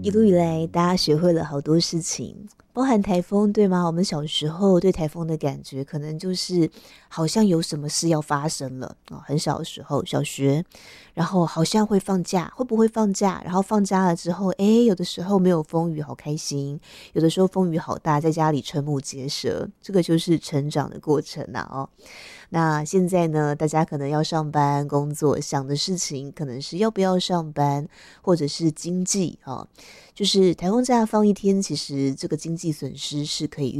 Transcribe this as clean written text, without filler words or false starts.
一路以来，大家学会了好多事情，包含台风，对吗？我们小时候对台风的感觉，可能就是好像有什么事要发生了啊、很小的时候，小学，然后好像会放假，会不会放假？然后放假了之后，诶，有的时候没有风雨，好开心；有的时候风雨好大，在家里瞠目结舌，这个就是成长的过程啊！哦。那现在呢，大家可能要上班工作，想的事情可能是要不要上班，或者是经济啊、就是台风假放一天，其实这个经济损失是可以